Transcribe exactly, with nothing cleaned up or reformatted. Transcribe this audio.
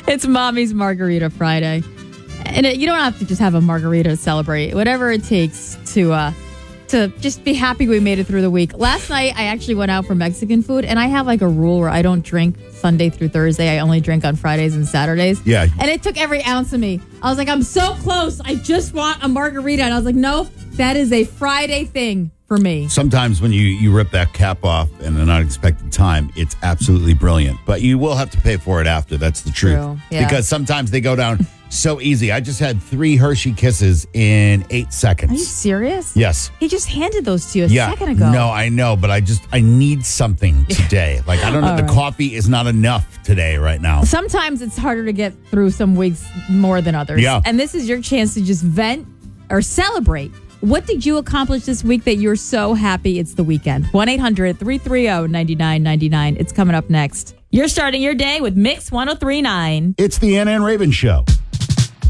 It's Mommy's Margarita Friday. And it, you don't have to just have a margarita to celebrate. Whatever it takes to uh, to just be happy we made it through the week. Last night, I actually went out for Mexican food, and I have like a rule where I don't drink Sunday through Thursday. I only drink on Fridays and Saturdays. Yeah. And it took every ounce of me. I was like, I'm so close. I just want a margarita. And I was like, no, that is a Friday thing for me. Sometimes when you, you rip that cap off in an unexpected time, it's absolutely brilliant. But you will have to pay for it after. That's the truth. True, yeah. Because sometimes they go down so easy. I just had three Hershey Kisses in eight seconds. Are you serious? Yes. He just handed those to you a Yeah. second ago. No, I know, but I just, I need something today. Like, I don't know, All the right. coffee is not enough today right now. Sometimes it's harder to get through some weeks more than others. Yeah. And this is your chance to just vent or celebrate. What did you accomplish this week that you're so happy it's the weekend? one eight hundred three three zero nine nine nine nine. It's coming up next. You're starting your day with Mix one oh three point nine. It's the Ann Ann Raven Show.